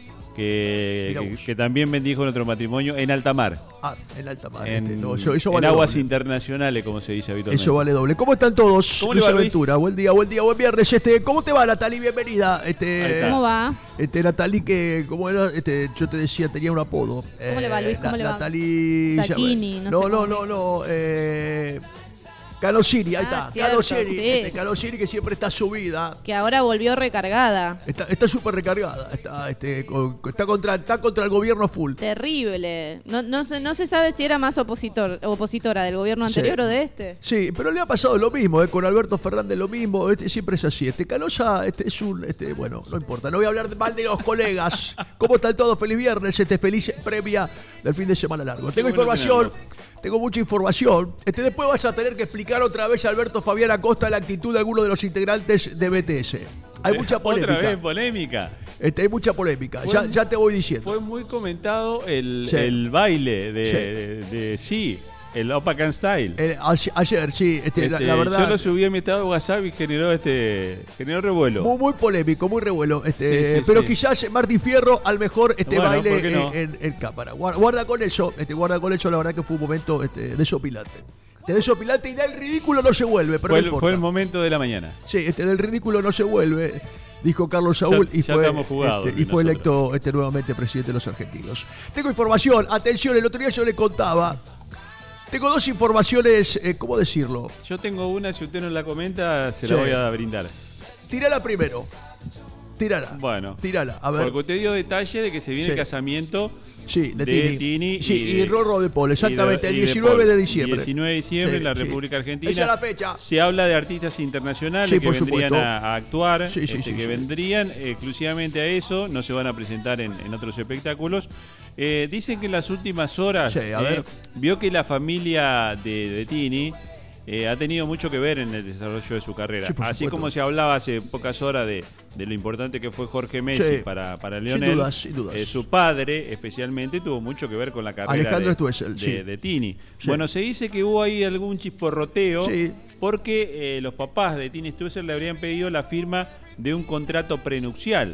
Que, que, que también bendijo nuestro matrimonio en alta mar.
Ah, en alta mar.
En,
este, no, eso, eso
en
vale
aguas
doble.
internacionales, como se dice habitualmente.
Eso vale doble. ¿Cómo están todos?
¿Cómo
Luis
le va,
Aventura,
Luis?
buen día, buen día, buen viernes. Este, ¿cómo te va, Natalie? Bienvenida. Este,
¿Cómo va?
Este, Natalie, que como era, este, yo te decía, tenía un apodo.
¿Cómo eh, le va, Luis? ¿Cómo
la,
le va?
Natalie.
Sacchini, no,
no,
sé
no, no, no, eh, Calosiri, ahí
ah,
está.
Cierto,
Calosiri,
sí.
este, Calosiri que siempre está subida.
Que ahora volvió recargada.
Está súper recargada. Está, este, con, está, contra, está contra el gobierno full.
Terrible. No, no, se, no se sabe si era más opositor, opositora del gobierno anterior
sí.
o de este.
Sí, pero le ha pasado lo mismo, eh, con Alberto Fernández lo mismo. Este, siempre es así. Este Calosa este, es un. Este, bueno, no importa. No voy a hablar mal de los colegas. ¿Cómo están todos? Feliz viernes. Este, feliz previa del fin de semana largo. Tengo bueno información. Tengo mucha información. Este, después vas a tener que explicar otra vez a Alberto Fabián Acosta la actitud de alguno de los integrantes de B T S. Hay mucha polémica.
¿Otra vez polémica?
Este, hay mucha polémica.
Fue,
ya, ya te voy diciendo.
Fue muy comentado el,
sí.
el baile de sí. De, de, de, sí, el Opacan Style.
El, ayer, sí. Este,
este,
la, la verdad.
Yo lo subí a mi estado de WhatsApp y generó este generó revuelo.
Muy, muy polémico, muy revuelo. Este,
sí, sí,
pero
sí.
quizás Martín Fierro al mejor este
bueno,
baile
no?
en, en, en cámara. Guarda, guarda con eso, este, guarda con eso, la verdad que fue un momento este, desopilante. Te desopilante y del ridículo no se vuelve, pero
fue,
no importa.
Fue el momento de la mañana.
Sí, este, del ridículo no se vuelve, dijo Carlos Saúl
ya,
y
ya
fue,
jugado,
este, y fue electo este, nuevamente presidente de los argentinos. Tengo información, atención, el otro día yo le contaba. Tengo dos informaciones, eh, ¿cómo decirlo?
Yo tengo una, si usted no la comenta, se
sí.
la voy a brindar.
Tírala primero. Tírala.
Bueno.
Tírala, a ver.
Porque usted dio detalle de que se viene
sí.
el casamiento
sí, de,
de
Tini.
Tini
sí,
y,
y Rorro de Paul, exactamente,
de,
el diecinueve de, de diciembre.
diecinueve de diciembre sí, en la República
sí.
Argentina.
Esa es la fecha.
Se habla de artistas internacionales
sí,
que vendrían a, a actuar,
sí, sí,
este,
sí,
que
sí.
vendrían exclusivamente a eso, no se van a presentar en, en otros espectáculos. Eh, dicen que en las últimas horas
sí, a ver.
eh, vio que la familia de, de Tini eh, ha tenido mucho que ver en el desarrollo de su carrera.
Sí,
Así
supuesto.
como se hablaba hace pocas horas de, de lo importante que fue Jorge Messi
sí.
para, para Lionel,
sin dudas, sin dudas.
Eh, su padre especialmente tuvo mucho que ver con la carrera
Alejandro
de,
Stuessel,
de,
sí.
de Tini.
Sí.
Bueno, se dice que hubo ahí algún chisporroteo
sí.
porque eh, los papás de Tini Stuessel le habrían pedido la firma de un contrato prenupcial.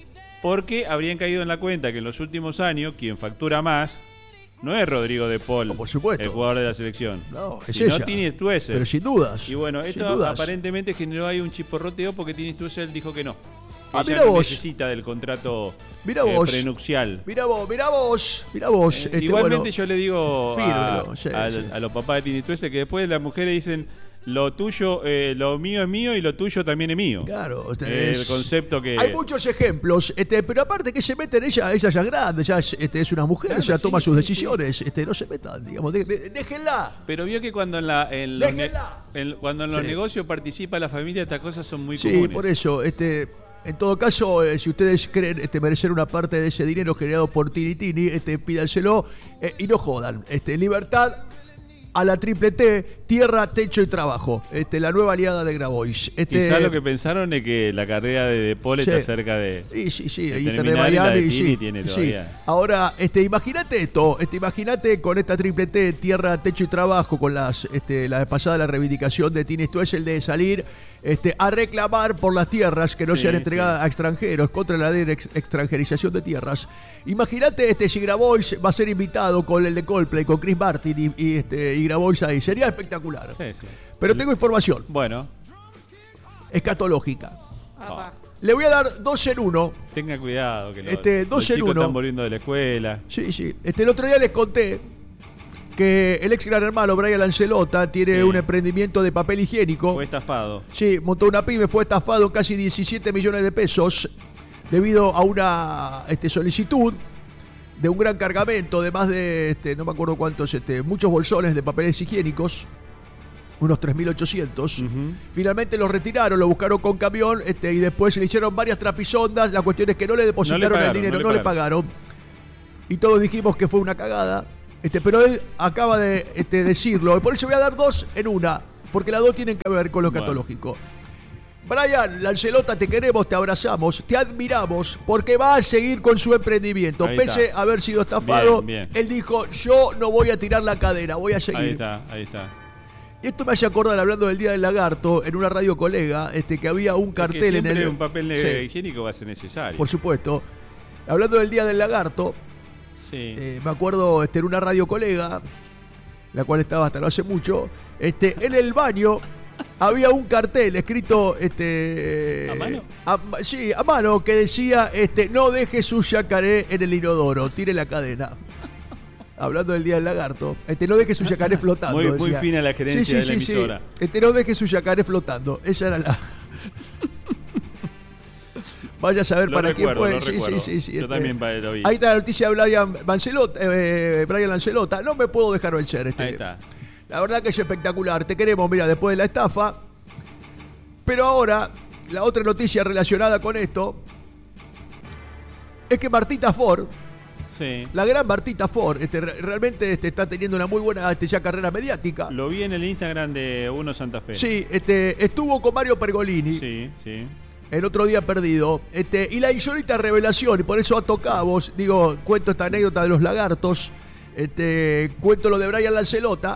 Porque habrían caído en la cuenta que en los últimos años quien factura más no es Rodrigo de Paul,
no, por supuesto.
el jugador de la selección,
no, es
sino
ella.
Tini Stuessel.
Pero sin dudas.
Y bueno, esto
dudas.
aparentemente generó ahí un chisporroteo porque Tini Stuessel dijo que no. Que
ah,
ella
mira
no
vos.
necesita del contrato
mira
eh,
vos.
prenupcial.
Mira vos, mira vos, mira vos.
Eh,
este,
igualmente
bueno,
yo le digo a,
fírmelo, sí,
a,
sí.
a los papás de Tini Stuessel que después las mujeres dicen lo tuyo, eh, lo mío es mío y lo tuyo también es mío.
Claro,
Eh,
es,
el concepto que
hay muchos ejemplos, este, pero aparte que se meten ella, ella ya es grande, ya es, este, es una mujer,
Claro,
ya
sí,
toma sus
sí,
decisiones, sí. Este, no se metan, digamos, de, de, déjenla.
Pero vio que cuando en la en los, ne
Déjenla.
en, cuando en los
Sí.
negocios participa la familia, estas cosas son muy
Sí,
comunes.
por eso, este, en todo caso, eh, si ustedes creen este, merecer una parte de ese dinero generado por Tini Tini, este, pídanselo eh, y no jodan. Este, libertad a la triple T, tierra, techo y trabajo. Este, la nueva aliada de Grabois. Este,
Quizás lo que pensaron es que la carrera de De Paul
sí.
está cerca de.
Sí, sí, sí,
de
Inter de
terminar, y la
Miami,
de Tini
sí,
tiene
sí.
todavía.
Ahora, este, imagínate esto, este, imagínate con esta triple T, tierra, techo y trabajo, con las, este, la pasada la reivindicación de Tini Stuessel de salir, este, a reclamar por las tierras que no
Sí,
sean entregadas
sí.
a extranjeros, contra la ley de ex extranjerización de tierras. Imagínate, este, si Grabois va a ser invitado con el de Coldplay, con Chris Martin y, y este, y Grabois ahí, sería espectacular.
Sí, sí.
Pero tengo información.
Bueno.
Escatológica.
Oh.
Le voy a dar dos en uno.
Tenga cuidado, que los,
Este, dos
los
en
chicos
uno.
están volviendo de la escuela.
Sí, sí. Este, el otro día les conté que el ex gran hermano Brian Lancelota tiene
Sí.
un emprendimiento de papel higiénico.
Fue estafado.
Sí, montó una pyme, fue estafado en casi diecisiete millones de pesos. debido a una este, solicitud de un gran cargamento de más de, este, no me acuerdo cuántos, este, muchos bolsones de papeles higiénicos, unos tres mil ochocientos. Uh-huh. Finalmente los retiraron, lo buscaron con camión este, y después le hicieron varias trapisondas. La cuestión es que no le depositaron no le pagaron, el dinero, no le, no le pagaron. Y todos dijimos que fue una cagada. Este, pero él acaba de este, decirlo. Y por eso voy a dar dos en una, porque las dos tienen que ver con lo bueno. catológico. Brian Lancelota, te queremos, te abrazamos, te admiramos, porque va a seguir con su emprendimiento. Ahí Pese está. a haber sido estafado, bien, bien. él dijo, yo no voy a tirar la cadera, voy a seguir.
Ahí está, ahí está.
Y esto me hace acordar, hablando del Día del Lagarto, en una radio colega, este, que había un cartel en el...
un papel sí. higiénico va a ser necesario.
Por supuesto. Hablando del Día del Lagarto, sí. eh, me acuerdo este, en una radio colega, la cual estaba hasta no hace mucho, este, en el baño... había un cartel escrito este
¿a mano?
A, sí, a mano, que decía este no deje su yacaré en el inodoro, tire la cadena. Hablando del Día del Lagarto, este no deje su yacaré flotando.
Muy, muy fina la gerencia sí, sí, de la sí, emisora.
Sí. Este no deje su yacaré flotando. Esa era la. Vaya a saber
lo
para
recuerdo,
quién
fue.
Sí, sí, sí, sí.
Yo
este,
también lo vi.
Ahí está la noticia de Brian Lancelota, eh, Brian Lancelota. No me puedo dejar vencer. Este.
Ahí está.
La verdad que es espectacular. Te queremos, mira, después de la estafa. Pero ahora, la otra noticia relacionada con esto es que Martita Ford, sí. la gran Martita Ford, este, realmente este, está teniendo una muy buena este, ya carrera mediática.
Lo vi en el Instagram de Uno Santa Fe.
Sí, este, estuvo con Mario Pergolini.
Sí, sí.
El otro día perdido. Este, y la insólita revelación, y por eso a tocabos, digo, cuento esta anécdota de los lagartos, este, cuento lo de Brian Lancelota.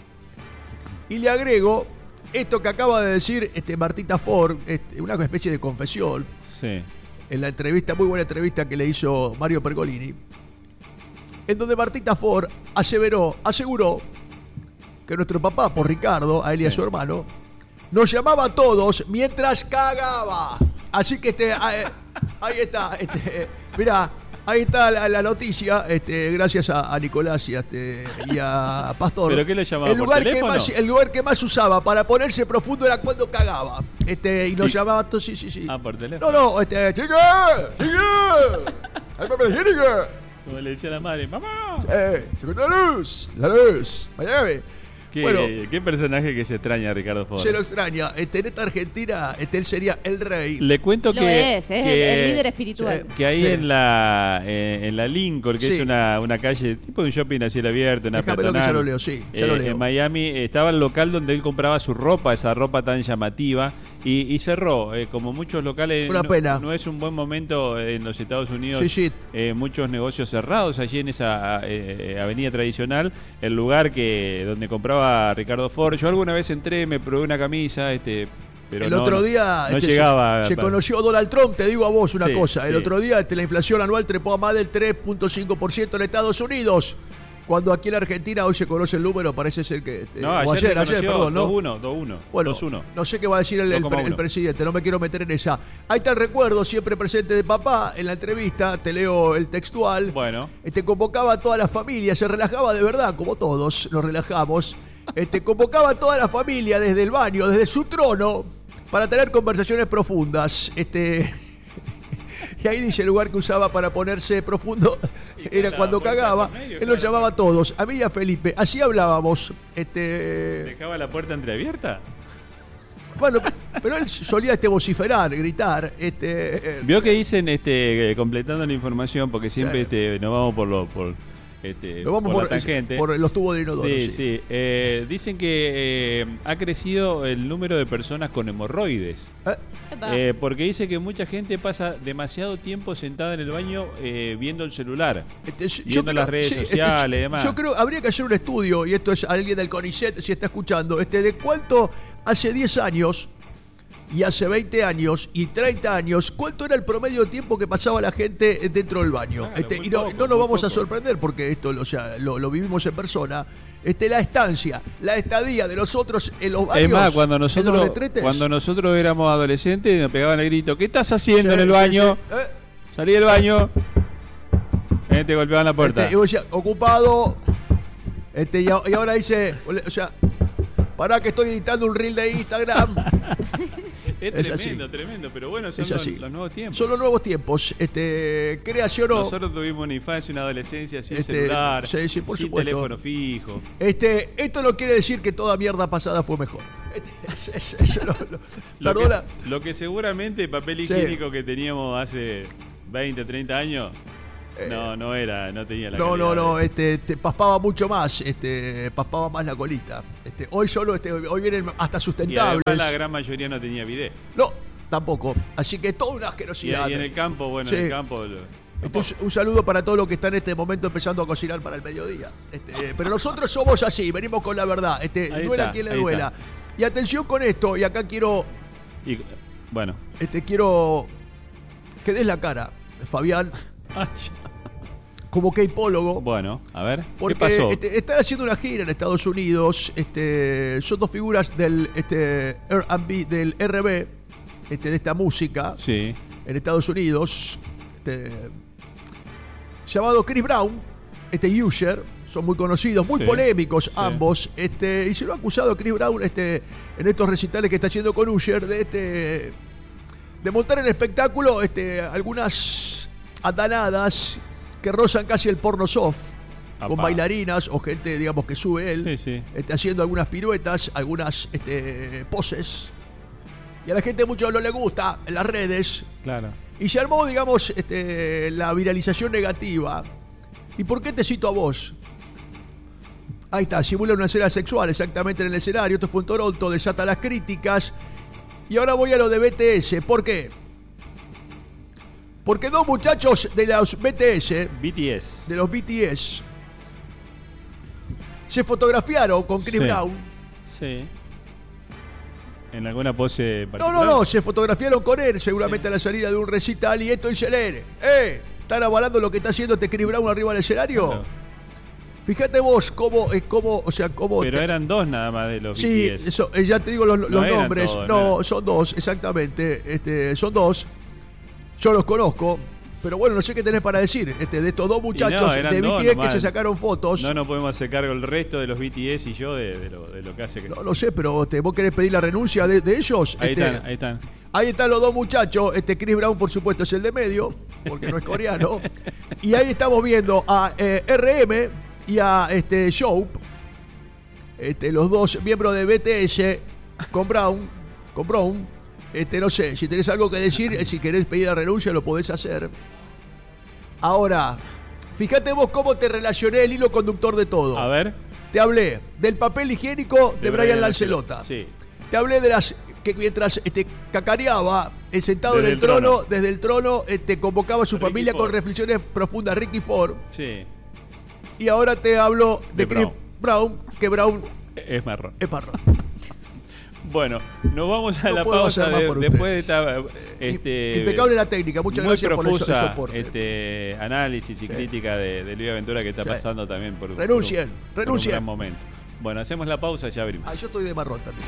Y le agrego esto que acaba de decir este, Martita Ford, este, una especie de confesión.
Sí.
En la entrevista, muy buena entrevista que le hizo Mario Pergolini, en donde Martita Ford aseveró, aseguró que nuestro papá, por Ricardo, a él y sí. a su hermano, nos llamaba a todos mientras cagaba. Así que este, ahí, ahí está. Este, mirá. Ahí está la, la noticia, este, gracias a, a Nicolás y a, este, y a Pastor.
¿Pero qué le llamaba
el lugar
por
que más, el lugar que más usaba para ponerse profundo era cuando cagaba. Este, y nos ¿Sí? llamaba todos, sí, sí, sí.
Ah, por teléfono.
No, no, este, chica, chica, hay papel higiénico.
Como le decía la madre, mamá.
Eh, se cortó la luz, la luz, Miami.
¿Qué,
bueno,
¿Qué personaje que se extraña a Ricardo Ford?
Se lo extraña. Este, en esta Argentina, este, él sería el rey.
Le cuento
lo
que...
es, es
que,
el, el líder espiritual.
Que ahí
sí.
en la eh, en la Lincoln, que
sí.
es una, una calle, tipo de un shopping a cielo abierto, una
Déjame peatonal,
que
ya lo leo, sí, ya
eh,
lo leo.
En Miami estaba el local donde él compraba su ropa, esa ropa tan llamativa, y, y cerró. Eh, como muchos locales...
Una
no,
pena.
No es un buen momento en los Estados Unidos.
Sí, sí.
Eh, muchos negocios cerrados allí en esa eh, avenida tradicional, el lugar que donde compraba Ricardo Ford. Yo alguna vez entré, me probé una camisa, este, pero
el
no,
otro día
no
este,
llegaba.
Se, se conoció Donald Trump, te digo a vos una
sí,
cosa. El
sí.
otro día este, la inflación anual trepó a más del tres punto cinco por ciento en Estados Unidos. Cuando aquí en Argentina hoy se conoce el número, parece ser que... Este,
no,
o
ayer,
ayer, ayer perdón, ¿no?
dos uno, dos uno.
Bueno,
dos uno.
No sé qué va a decir el, el, el presidente, no me quiero meter en esa. Ahí está el recuerdo siempre presente de papá en la entrevista, te leo el textual.
Bueno.
Este, convocaba a toda la familia, se relajaba de verdad, como todos nos relajamos. Este, convocaba a toda la familia desde el baño, desde su trono, para tener conversaciones profundas. Este... Y ahí dice el lugar que usaba para ponerse profundo era cuando cagaba. Medio, él nos claro. llamaba a todos, a mí y a Felipe. Así hablábamos. Este...
¿Dejaba la puerta entreabierta?
Bueno, pero él solía este vociferar, gritar. Este...
Vio que dicen, este, completando la información, porque siempre
sí.
este, nos vamos por lo... Por... Este,
Lo vamos por,
por, la
por los tubos de inodoro.
Sí,
sí.
sí. Eh, dicen que eh, ha crecido el número de personas con hemorroides.
¿Eh?
Eh, porque dice que mucha gente pasa demasiado tiempo sentada en el baño eh, viendo el celular,
este, yo
viendo
creo,
las redes
sí,
sociales
este,
y demás.
Yo creo habría que hacer un estudio, y esto es alguien del CONICET, si está escuchando, este, de cuánto hace diez años... Y hace veinte años y treinta años, ¿cuánto era el promedio de tiempo que pasaba la gente dentro del baño?
Claro,
este, y no,
poco,
no nos vamos
poco.
a sorprender porque esto o sea, lo, lo vivimos en persona. Este, la estancia, la estadía de nosotros en los baños.
Es más, cuando nosotros, cuando nosotros éramos adolescentes nos pegaban el grito, ¿qué estás haciendo
sí,
en el baño?
Sí, sí. ¿Eh?
Salí del baño. Eh, te golpeaban la puerta.
Este, y vos decías, ocupado. Este, y, y ahora dice, o sea... Pará que estoy editando un reel de Instagram.
Es, es tremendo, así. tremendo, pero bueno, son los, los nuevos tiempos.
Son los nuevos tiempos. Este, creación o...
Nosotros tuvimos una infancia, una adolescencia sin
este,
celular,
sí, sí, por
sin
supuesto.
teléfono fijo.
Este, esto no quiere decir que toda mierda pasada fue mejor. Este, es, es, es, lo, lo,
lo,
perdona.
que, lo que seguramente papel higiénico sí. que teníamos hace veinte, treinta años... No, no era, no tenía la
No, no, no,
de...
este, te paspaba mucho más, este, paspaba más la colita. Este, hoy solo, este, hoy vienen hasta sustentables.
Y además la gran mayoría no tenía bidet.
No, tampoco. Así que toda una asquerosidad.
Y, y en el campo, bueno, sí. en el campo. Lo...
Entonces, un saludo para todos los que están en este momento empezando a cocinar para el mediodía. Este, pero nosotros somos así, venimos con la verdad. Este,
ahí
duela
está,
quien le duela. Está. Y atención con esto, y acá quiero.
Y, bueno.
Este, quiero que des la cara, Fabián. Como K-pólogo.
Bueno, a ver,
porque
¿qué pasó?
Este, están haciendo una gira en Estados Unidos. Este, son dos figuras del este, R and B, del R B, este, de esta música.
Sí.
En Estados Unidos. Este, llamado Chris Brown, este y Usher. Son muy conocidos, muy sí, polémicos sí. ambos. Este, y se lo ha acusado Chris Brown este, en estos recitales que está haciendo con Usher de, este, de montar en el espectáculo este, algunas andanadas que rozan casi el porno soft, Apá. con bailarinas o gente, digamos, que sube él,
sí, sí.
Este, haciendo algunas piruetas, algunas este, poses. Y a la gente mucho no le gusta en las redes.
Claro.
Y se armó, digamos, este, la viralización negativa. ¿Y por qué te cito a vos? Ahí está, simula una escena sexual exactamente en el escenario. Esto fue en Toronto, desata las críticas. Y ahora voy a lo de B T S. ¿Por qué? Porque dos muchachos de los B T S,
B T S,
de los B T S, se fotografiaron con Chris
sí.
Brown.
Sí. ¿En alguna pose particular?
No, no, no, se fotografiaron con él, seguramente sí. a la salida de un recital. Y esto dice, nene, ¿eh? ¿Están avalando lo que está haciendo este Chris Brown arriba del escenario? Claro. Fíjate vos cómo, cómo, o sea, cómo...
Pero
te...
eran dos nada más de los
sí,
B T S.
Sí, eso, ya te digo los,
no
los nombres.
Todos,
no,
no,
son dos, exactamente. Este, son dos. Yo los conozco, pero bueno, no sé qué tenés para decir este, de estos dos muchachos no, de B T S que se sacaron fotos.
No nos podemos hacer cargo el resto de los B T S y yo de, de, lo, de lo que hace. Que...
No lo sé, pero este, vos querés pedir la renuncia de, de ellos.
Ahí
este,
están, ahí están.
Ahí están los dos muchachos. Este Chris Brown, por supuesto, es el de medio, porque no es coreano. Y ahí estamos viendo a eh, R M y a este, Shope, este, los dos miembros de B T S, con Brown, con Brown. Este, no sé, si tenés algo que decir, si querés pedir la renuncia, lo podés hacer. Ahora, fíjate vos cómo te relacioné el hilo conductor de todo.
A ver.
Te hablé del papel higiénico de, de Brian, Brian Lancelota.
Sí.
Te hablé de las que mientras este, cacareaba, sentado desde en el, el trono, trono, desde el trono, este, convocaba a su Ricky familia Ford. Con reflexiones profundas, Ricky Ford.
Sí.
Y ahora te hablo de, de Chris Brown. Brown, que Brown
es marrón.
Es marrón.
Bueno, nos vamos a
no
la pausa de, después de esta
este, impecable la técnica, muchas gracias
profusa,
por el soporte.
Este análisis y sí. crítica de, de Luis Aventura que está sí. pasando también por,
renuncien,
por,
renuncien.
por un gran momento. Bueno, hacemos la pausa y ya abrimos.
Ah, yo estoy de marrón también.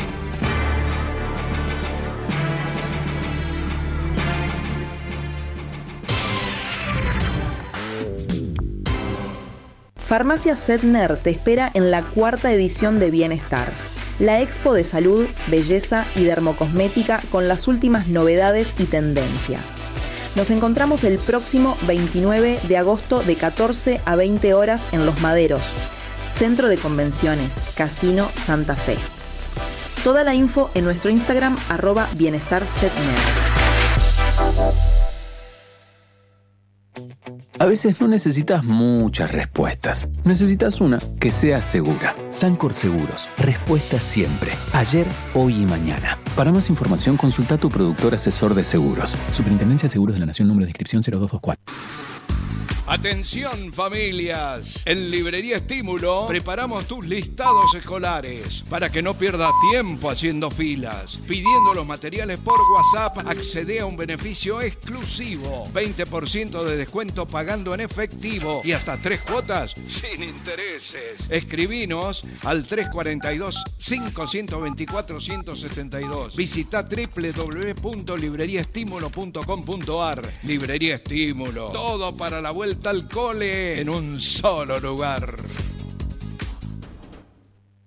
Farmacia Setner te espera en la cuarta edición de Bienestar, la expo de salud, belleza y dermocosmética con las últimas novedades y tendencias. Nos encontramos el próximo veintinueve de agosto de catorce a veinte horas en Los Maderos, Centro de Convenciones, Casino Santa Fe. Toda la info en nuestro Instagram, arroba bienestarsetner.
A veces no necesitas muchas respuestas. Necesitas una que sea segura. Sancor Seguros. Respuesta siempre. Ayer, hoy y mañana. Para más información, consulta a tu productor asesor de seguros. Superintendencia de Seguros de la Nación, número de inscripción cero dos dos cuatro.
Atención familias, en Librería Estímulo preparamos tus listados escolares para que no pierdas tiempo haciendo filas. Pidiendo los materiales por WhatsApp, accede a un beneficio exclusivo, veinte por ciento de descuento pagando en efectivo y hasta tres cuotas sin intereses. Escribinos al tres cuatro dos, cinco dos cuatro, uno siete dos. Visita doble u doble u doble u punto librería estímulo punto com punto a r. Librería Estímulo, todo para la vuelta al cole en un solo lugar.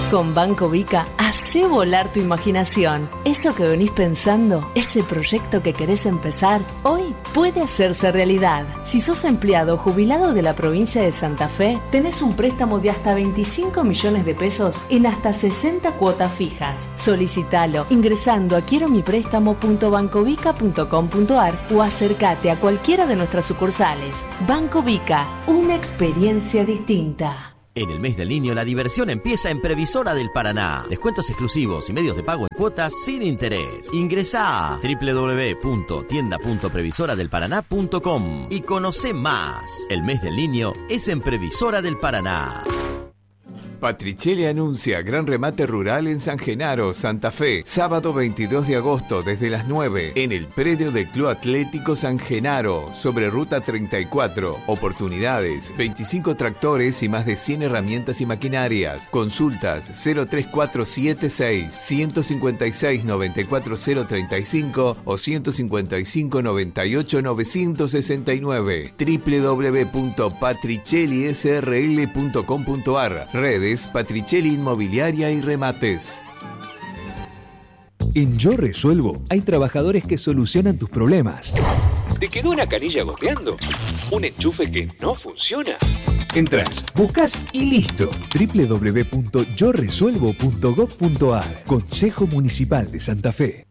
Con Banco Vica, hacé volar tu imaginación. Eso que venís pensando, ese proyecto que querés empezar, hoy puede hacerse realidad. Si sos empleado o jubilado de la provincia de Santa Fe, tenés un préstamo de hasta veinticinco millones de pesos en hasta sesenta cuotas fijas. Solicitalo ingresando a quiero mi préstamo punto bancovica punto com punto ar o acércate a cualquiera de nuestras sucursales. Banco Vica, una experiencia distinta.
En el mes del niño la diversión empieza en Previsora del Paraná. Descuentos exclusivos y medios de pago en cuotas sin interés. Ingresá a doble u doble u doble u punto tienda punto previsora del paraná punto com y conocé más. El mes del niño es en Previsora del Paraná.
Patricelli anuncia gran remate rural en San Genaro, Santa Fe, sábado veintidós de agosto desde las nueve en el predio del Club Atlético San Genaro, sobre Ruta treinta y cuatro. Oportunidades, veinticinco tractores y más de cien herramientas y maquinarias. Consultas cero tres cuatro siete seis, uno cinco seis, nueve cuatro cero tres cinco o ciento cincuenta y cinco noventa y ocho novecientos sesenta y nueve. doble u doble u doble u punto patricelli s r l punto com punto ar. Redes Patricelli Inmobiliaria y Remates.
En Yo Resuelvo hay trabajadores que solucionan tus problemas. ¿Te quedó una canilla goteando? ¿Un enchufe que no funciona? Entrás, buscas y listo. doble u doble u doble u punto yo resuelvo punto gob punto ar. Consejo Municipal de Santa Fe.